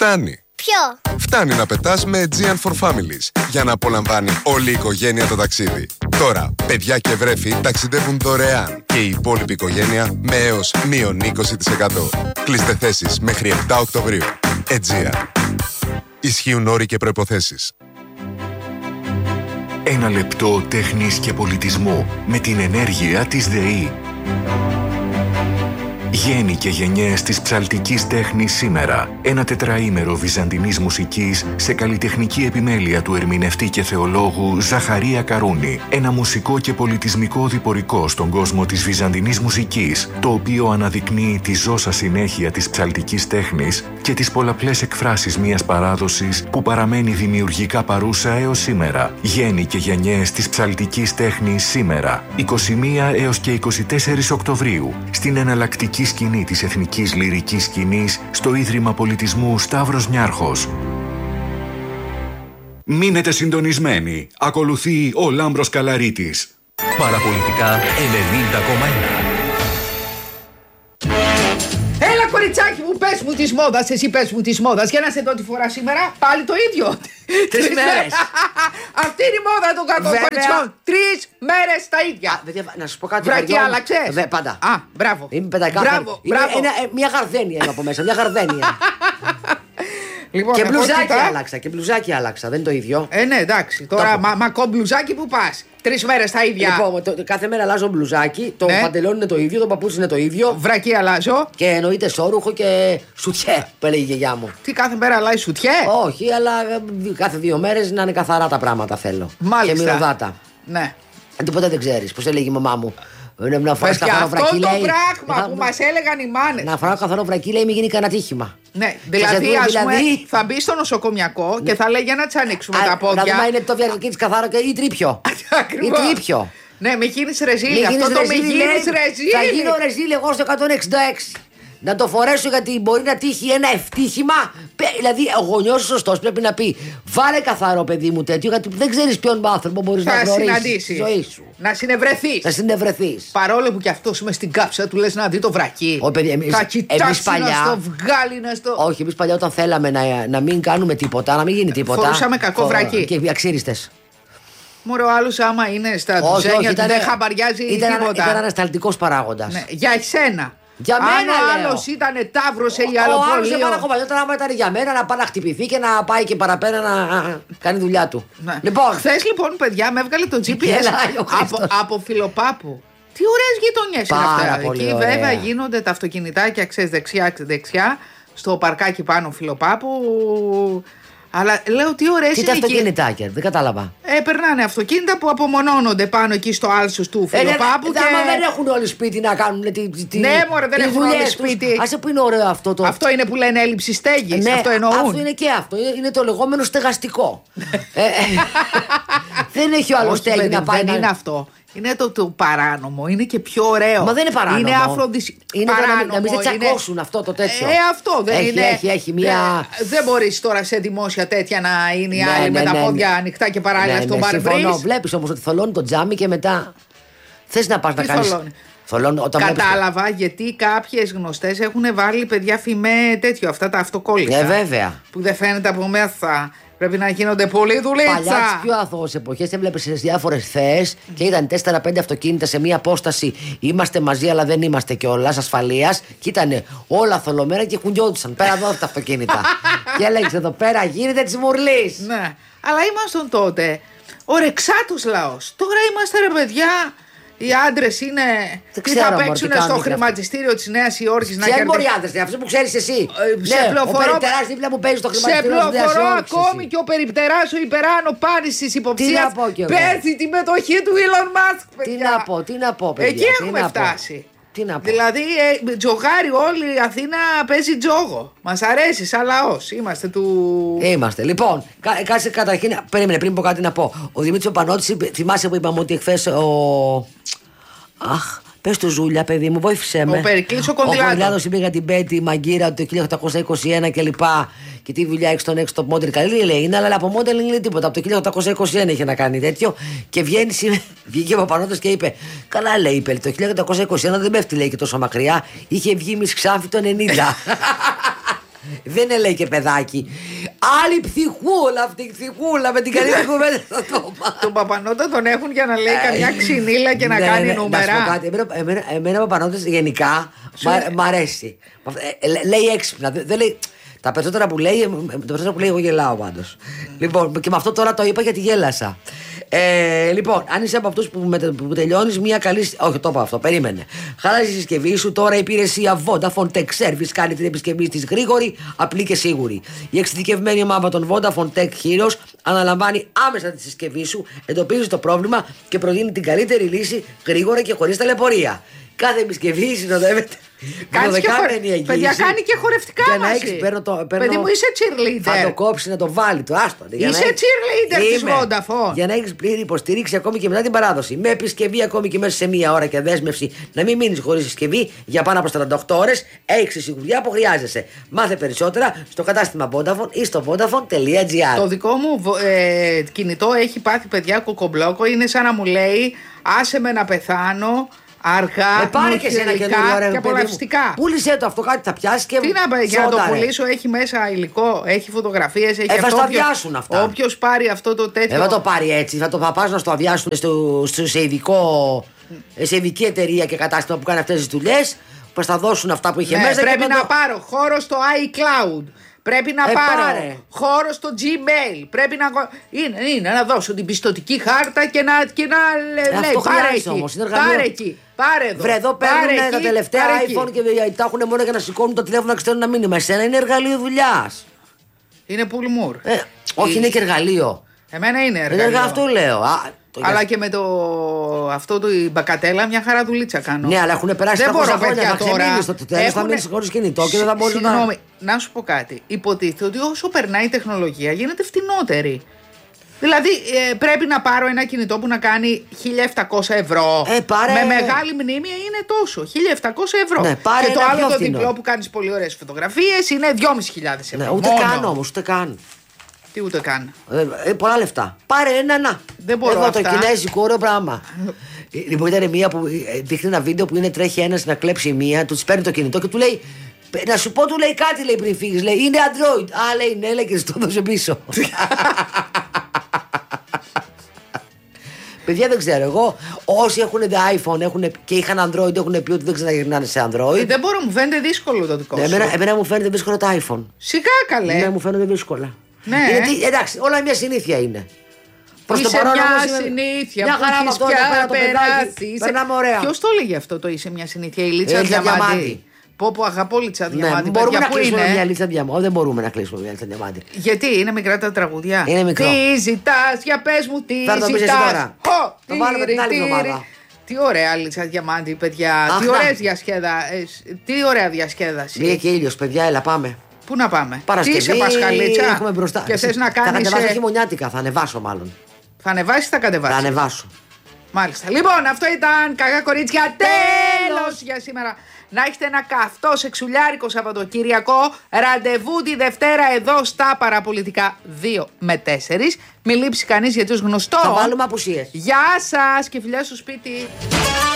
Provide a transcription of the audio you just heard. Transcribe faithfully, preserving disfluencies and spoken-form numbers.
Φτάνει. Ποιο? Φτάνει να πετάς με Aegean for Families για να απολαμβάνει όλη η οικογένεια το ταξίδι. Τώρα, παιδιά και βρέφη ταξιδεύουν δωρεάν και η υπόλοιπη οικογένεια με έως μείον είκοσι τοις εκατό. Κλείστε θέσεις μέχρι επτά Οκτωβρίου. Aegean. Ισχύουν όροι και προϋποθέσεις. Ένα λεπτό τέχνης και πολιτισμού με την ενέργεια της ΔΕΗ. Γέννη και γενιές της ψαλτικής τέχνης σήμερα. Ένα τετραήμερο βυζαντινής μουσικής σε καλλιτεχνική επιμέλεια του ερμηνευτή και θεολόγου Ζαχαρία Καρούνη. Ένα μουσικό και πολιτισμικό διπορικό στον κόσμο της βυζαντινής μουσικής, το οποίο αναδεικνύει τη ζώσα συνέχεια της ψαλτικής τέχνης και τις πολλαπλές εκφράσεις μιας παράδοσης που παραμένει δημιουργικά παρούσα έως σήμερα. Γέννη και γενιές της ψαλτικής τέχνης σήμερα. είκοσι μία έως και είκοσι τέσσερις Οκτωβρίου στην εναλλακτική σκηνή της Εθνικής Λυρικής Σκηνής στο Ίδρυμα Πολιτισμού Σταύρος Νιάρχος. Μείνετε συντονισμένοι. Ακολουθεί ο Λάμπρος Καλαρίτης. Παραπολιτικά ενενήντα κόμμα ένα. Έλα κοριτσάκι μου, πες μου της μόδας, εσύ πες μου της μόδας. Για να σε δω τι φορά σήμερα, πάλι το ίδιο. Τρεις μέρες. Αυτή είναι η μόδα των κακών κοριτσιών. Τρεις μέρες τα ίδια. Α, παιδιά, να σας πω κάτι. Βρακή άλλαξες? Δε, πάντα. Α, μπράβο. Είμαι πεντακάθαρη. Μπράβο, Είμαι μπράβο. ένα, ε, μια γαρδένια είμαι από μέσα, μια γαρδένια. Λοιπόν, Και εγώ μπλουζάκι κοιτά- άλλαξα, και μπλουζάκι άλλαξα, δεν είναι το ίδιο. Ε, ναι, εντάξει. Τώρα Το- μα, μακό μπλουζάκι που πας. Τρεις μέρες τα ίδια. Λοιπόν, το, κάθε μέρα αλλάζω μπλουζάκι, το Ναι. παντελόνι είναι το ίδιο, το παπούτσι είναι το ίδιο. Βρακή αλλάζω. Και εννοείται σόρουχο και σουτιέ, που έλεγε η γιαγιά μου. Τι κάθε μέρα αλλάζει σουτιέ. Όχι, αλλά ε, κάθε δύο μέρες να είναι καθαρά τα πράγματα θέλω. Μάλιστα. Και μυρωδάτα. Ναι. Ε, Τίποτα δεν ξέρεις, πώς έλεγε η μαμά μου. Ε, Να φοράς Παιδιά, καθαρό αυτό βρακί, το λέει. πράγμα θα- που μας έλεγαν οι μάνες. Να φοράω καθαρό βρακί, λέει, μη γίνει κανένα τύχημα. Ναι, Και σε δηλαδή, δούμε, ας πούμε, δηλαδή- θα μπει στο νοσοκομιακό και θα λέει για να τσανοίξουμε Α, τα πόδια. Να δούμε αν είναι το βρακί της καθαρό και ή τρίπιο. Ή Ακριβώς. τρίπιο. Ναι, με γίνεις ρεζίλ. Μη Αυτό γίνεις το με ρεζίλ, γίνεις λέει. ρεζίλ. Θα γίνω ρεζίλ εγώ στο εκατόν εξήντα έξι. Να το φορέσω γιατί μπορεί να τύχει ένα ευτύχημα. Πε- Δηλαδή, ο γονιός σωστός πρέπει να πει: βάλε καθαρό παιδί μου τέτοιο, γιατί δεν ξέρεις ποιον άνθρωπο μπορείς να Θα γνωρίσεις στη συναντήσεις. ζωή σου. Να συνευρεθείς. Να συνευρεθείς. Παρόλο που κι αυτός είμαι στην κάψα του λες να δει το βρακί. Ω, παιδί, εμείς- θα εμείς κοιτάξει παλιά- να στο βγάλει, να στο... Όχι, εμείς παλιά όταν θέλαμε να, να μην κάνουμε τίποτα, να μην γίνει τίποτα. Φορούσαμε κακό φο- βρακί. Και αξίριστες. Μωρό, ο άλλος άμα είναι στα Όχι, όχι, τουζένια του ήταν, δεν χαμπαριάζει ήταν, τίποτα. ήταν ανασταλτικός παράγοντας. Ναι, για εσένα. Για Αν μένα, ο λέω. άλλος ήταν τάβρος ή Ο άλλος αλλοπολείο. έβαλε ακόμα παλιότερα άμα ήταν για μένα να πάει να χτυπηθεί και να πάει και παραπέρα να α, κάνει δουλειά του. Ναι. Λοιπόν, Χθες λοιπόν, παιδιά, με έβγαλε το τζι πι ες Γελάει ο από, Χρήστος. από Φιλοπάπου. Τι ωραίες γειτονιές είναι Πάρα αυτά. πολύ Εκεί ωραία. βέβαια γίνονται τα αυτοκινητάκια, ξέρεις, δεξιά, δεξιά, στο παρκάκι πάνω Φιλοπάπου. Αλλά λέω τι ωραίες τι είναι τα εκεί. αυτοκίνητάκια, δεν κατάλαβα. Ε, περνάνε αυτοκίνητα που απομονώνονται πάνω εκεί στο άλσος του Ε, ναι, Φιλοπάπου. ναι, και... άμα δεν έχουν όλοι σπίτι να κάνουν τη, τη, Ναι, μωρέ, δεν τις έχουν όλοι δουλειές τους. σπίτι. Άσε που είναι ωραίο αυτό το. Αυτό είναι που λένε έλλειψη στέγης. Ναι, αυτό εννοούν. αυτό είναι και αυτό. Είναι, είναι το λεγόμενο στεγαστικό. ε, ε, δεν έχει ο άλλο Όχι, στέγη παιδί, να πάει. δεν να... είναι αυτό. Είναι το, το παράνομο. Είναι και πιο ωραίο. Μα δεν είναι παράνομο. Είναι αφροδισ... Είναι το να μην- παράνομο. να μην σε είναι- τσακώσουν αυτό το τέτοιο. Ε, αυτό δεν Έχει, είναι. έχει, έχει μια- Δεν, δεν μπορεί τώρα σε δημόσια τέτοια να είναι οι Ναι, άλλοι ναι, με τα ναι, πόδια ναι. ανοιχτά και παράλληλα Ναι, στο ναι, συμφωνώ. μπαρμπρίζ. Βλέπει όμω ότι θολώνει το τζάμι και μετά. Θε να πα να Τι κάνει. θολώνει? Όταν βλέπεις- Κατάλαβα γιατί κάποιες γνωστές έχουν βάλει παιδιά φημέ τέτοιο, αυτά τα αυτοκόλλητα. Ε, βέβαια. Που δεν φαίνεται από μέσα. Πρέπει να γίνονται πολύ Παλιά τι δουλίτσα. πιο αθώες εποχές έβλεπε σε διάφορες θέες και ήταν τέσσερα πέντε αυτοκίνητα σε μία απόσταση. Είμαστε μαζί, αλλά δεν είμαστε κιόλας ασφαλείας. Και ήταν όλα θολωμένα και κουνιόντουσαν πέρα εδώ τα αυτοκίνητα. Και έλεγε εδώ πέρα γίνεται τη μουρλή. Ναι, αλλά ήμασταν τότε ο ρεξάτος λαός. Τώρα είμαστε ρε παιδιά. Οι άντρες είναι. Δεν Τι ξέρω, θα μωρέ, παίξουν τι κάνουν στο και χρηματιστήριο της Νέας Υόρκης να Ποιοι μπορεί κερδίσουν. άντρε, αυτό που ξέρει εσύ. Ε, σε Ναι, πληροφορώ- ο περιπτεράς δίπλα μου παίζει το Σε χρηματιστήριο της Νέας πληροφορώ Υόρκης, ακόμη εσύ. και ο περιπτεράς ο υπεράνω Πάνης της υποψίας να πω κι εγώ. παίζει τη μετοχή του Elon Musk, Τι παιδιά. να πω, τι να πω, παιδιά. Εκεί τι έχουμε να πω. φτάσει. Τι να πω. Δηλαδή, ε, τζογάρι όλη η Αθήνα παίζει τζόγο. Μας αρέσει σαν λαός. Είμαστε του. Είμαστε. Λοιπόν, κα- κάτσε καταρχήν. Περίμενε πριν πω κάτι να πω. Ο Δημήτρης ο Πανώτης, είπε- θυμάσαι που είπαμε ότι εχθές ο. Αχ, πες του Ζούλια, παιδί μου, βοήθησέ με. Ο Περικλής ο Ο Κοντιλάτος. Κοντιλάτος είπε για την Πέτη, η Μαγκύρα, το χίλια οκτακόσια είκοσι ένα κλπ. Και τι δουλειά έχει στον έξω top model. Καλή λέει, είναι, αλλά από modeling λέει τίποτα. Από το χίλια οκτακόσια είκοσι ένα είχε να κάνει τέτοιο. Και βγαίνει, σήμερα- βγήκε ο Παπανώτος και είπε: καλά, λέει, είπε, το χίλια οκτακόσια είκοσι ένα δεν πέφτει, λέει, και τόσο μακριά. Είχε βγει Miss Ξάφη το ενενήντα. Δεν είναι λέει και παιδάκι. Άλλη ψυχούλα αυτή, ψυχούλα με την καλύτερη κουβέντα στα τόπα. Τον Παπανότα τον έχουν για να λέει καμιά ξυνήλα και να Ναι, κάνει ναι, νούμερα. Να σου πω κάτι. Εμένα, εμένα, εμένα ο Παπανώτας γενικά μ' αρέσει. Ε, λέ- λέει έξυπνα. Δεν δεν λέει. Τα περισσότερα που λέει, ε, τα περισσότερα που λέει, εγώ γελάω πάντως. Λοιπόν, και με αυτό τώρα το είπα γιατί γέλασα. Ε, λοιπόν, αν είσαι από αυτούς που, με, που τελειώνεις μια καλή. Όχι, το είπα αυτό, περίμενε. Χάλασε η συσκευή σου, τώρα η υπηρεσία Vodafone Tech Service κάνει την επισκευή της γρήγορη, απλή και σίγουρη. Η εξειδικευμένη ομάδα των Vodafone Tech Heroes αναλαμβάνει άμεσα τη συσκευή σου, εντοπίζει το πρόβλημα και προτείνει την καλύτερη λύση γρήγορα και χωρίς ταλαιπωρία. Κάθε επισκευή συνοδεύεται. Κάνεις και χορε... Παιδιά, κάνει και χορευτικά Για να μαζί. έχεις, παίρνω το, παίρνω... Παιδί μου, είσαι cheerleader. Θα το κόψει να το βάλει, το άστο. Είσαι cheerleader της Vodafone. Για να έχεις πλήρη υποστήριξη ακόμη και μετά την παράδοση. Με επισκευή ακόμη και μέσα σε μία ώρα και δέσμευση να μην μείνεις χωρίς συσκευή για πάνω από σαράντα οκτώ ώρες. Έχεις τη σιγουριά που χρειάζεσαι. Μάθε περισσότερα στο κατάστημα Vodafone ή στο vodafone τελεία gr. Το δικό μου ε, κινητό έχει πάθει, παιδιά, κοκομπλόκο. Είναι σαν να μου λέει άσε με να πεθάνω. Αργά, με πάρε και εσένα καινούριο ρε, και απολαυστικά. Πούλησέ το αυτό, κάτι θα πιάσει και. Τι να πει, για να το σώτα, πουλήσω, έχει μέσα υλικό, έχει φωτογραφίες, έχει ε, αυτό. θα στο αδειάσουν αυτά. Όποιος πάρει αυτό το τέτοιο. Ε, θα το πάρει έτσι, θα το παπάς να στο αδειάσουν στο, στο, σε, ειδικό, σε ειδική εταιρεία και κατάστημα που κάνει αυτές τις δουλειές. Που θα δώσουν αυτά που είχε ναι, μέσα. Πρέπει και να το... πάρω χώρο στο iCloud. Πρέπει να ε, πάρω πάρε. χώρο στο Gmail. Πρέπει να. Είναι, είναι να δώσω την πιστωτική χάρτα και να, και να ε, λέει πάρε εκεί. Όμως, πάρε εκεί. Πάρε εδώ. Βρε εδώ παίρνουν τα τελευταία iPhone εκεί. Και τα έχουν μόνο για να σηκώνουν το τηλέφωνο να στέλνουν ένα μήνυμα. Εσένα είναι εργαλείο δουλειάς. Είναι πουλμούρ. Ε, όχι, είναι και εργαλείο. Εμένα είναι εργαλείο. Είναι αυτό λέω. Α, το αλλά για... και με το αυτό το η μπακατέλα μια χαρά δουλίτσα κάνω. Ναι, αλλά έχουν περάσει τα χρόνια. Θα ξεμείνεις στο τέλος, Έχουνε... θα μείνεις χωρίς κινητό και δεν θα μπορείς να... Συγγνώμη, να σου πω κάτι. Υποτίθεται ότι όσο περνάει η τεχνολογία γίνεται φτηνότερη. Δηλαδή ε, πρέπει να πάρω ένα κινητό που να κάνει χίλια επτακόσια ευρώ. Ε, πάρε... Με μεγάλη μνήμη είναι τόσο. χίλια επτακόσια ευρώ. Ναι, πάρε και το άλλο το φθηνό. διπλό που κάνεις πολύ ωραίες φωτογραφίες είναι δυόμισι χιλιάδες ευρώ. Ναι, ούτε μόνο. καν όμως, ούτε καν. Τι ούτε καν. Ε, ε, πολλά λεφτά. Πάρε ένα να. Δεν μπορώ εδώ αυτά. το κινέζικο ωραίο πράγμα. Λοιπόν, ήταν μία που δείχνει ένα βίντεο που είναι τρέχει ένας να κλέψει μία, του παίρνει το κινητό και του λέει. Να σου πω, του λέει κάτι λέει πριν φύγεις. Λέει είναι Android. Α, λέει ναι, λέει και στο δώσε πίσω. Παιδιά δεν ξέρω. Εγώ όσοι έχουν iPhone έχουν, και είχαν Android έχουν πει ότι δεν ξαναγυρνάνε σε Android. Ε, δεν μπορώ, μου φαίνεται δύσκολο το δικό σου. Εμένα, εμένα μου φαίνεται δύσκολο το iPhone. Σιγά καλέ. Ναι, μου φαίνονται δύσκολα. Ναι. Γιατί, εντάξει, όλα μια συνήθεια είναι. Προς Είσαι το παρόν, μια όμως, είμαι... συνήθεια μια που χαρά με έχεις αυτό πια εδώ πέρα το παιδάκι. περάσει. Περνάμε ωραία. Ποιος το έλεγε αυτό το είσαι μια συνήθεια, η Λίτσα Ε, Διαμάντη. Διαμάντη. Πω πω αγαπώ Λίτσα Ναι, Διαμάντη. μπορούμε παιδιά, να πού κλείσουμε είναι? μια λίτσα διαμάντη. Δεν μπορούμε να κλείσουμε μια λίτσα διαμάντη. Γιατί είναι μικρά τα τραγουδιά. Είναι μικρό. Τι ζητάς, για πες μου τι Θα το πεις εσύ ζητάς. τώρα. Χω, Το βάλουμε την άλλη τύρι, εβδομάδα. Τι ωραία Λίτσα Διαμάντη, παιδιά. Αχ, Τι να. ωραίες διασκέδα... ε, Τι ωραία διασκέδαση. Βγήκε και ήλιος, παιδιά, έλα πάμε. Πού να πάμε? Παρασκευή, Τι είσαι Πασχαλίτσα? έχουμε μπροστά. Και θες να Θα κάνεις... κατεβάσω ε, χειμωνιάτικα, θα ανεβάσω μάλλον. Θα ανεβάσεις ή θα Θα κατεβάσεις? ανεβάσω. Μάλιστα. Λοιπόν, αυτό ήταν κακά κορίτσια. Τέλος για σήμερα. Να έχετε ένα καυτό σεξουλιάρικο Σαββατοκύριακο. Ραντεβού τη Δευτέρα εδώ στα Παραπολιτικά δύο με τέσσερα. Μην λείψει κανείς γιατί ως γνωστό. Θα βάλουμε απουσίες. Γεια σας και φιλιά στο σπίτι.